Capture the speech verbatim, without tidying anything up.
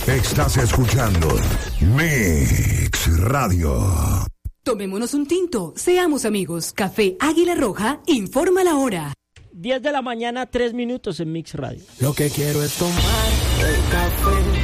Estás escuchando Mix Radio. Tomémonos un tinto, seamos amigos. Café Águila Roja informa la hora. diez de la mañana, tres minutos en Mix Radio. Lo que quiero es tomar el café